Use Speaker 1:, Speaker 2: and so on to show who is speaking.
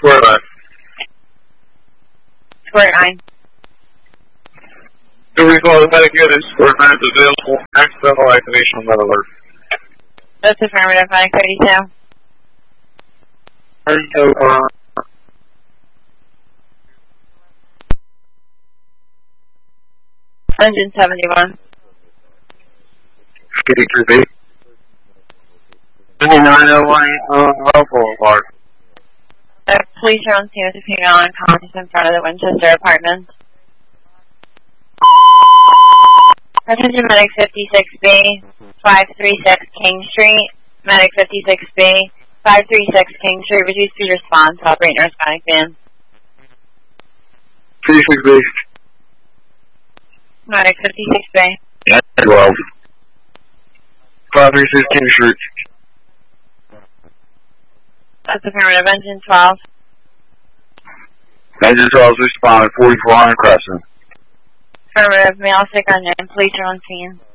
Speaker 1: Square 9.
Speaker 2: Square 9.
Speaker 1: The recall of the medic unit is Square 9 is available. Accidental activation on that alert.
Speaker 2: That's affirmative, medic 32.
Speaker 1: 32,
Speaker 2: Engine 71.
Speaker 1: 83B. 901 Boulevard.
Speaker 2: Police are on scene with a female unconscious in front of the Winchester apartment. Attention medic 56B, 536 King Street. Medic 56B, 536 King Street. Reduce speed response. Operate narcotic van.
Speaker 1: 56B.
Speaker 2: Medic 56B.
Speaker 1: 12. 536 King Street.
Speaker 2: That's affirmative. Engine 12.
Speaker 1: Engine 12 responded 4400 Crescent.
Speaker 2: Affirmative. Male sick unknown. Police are on scene.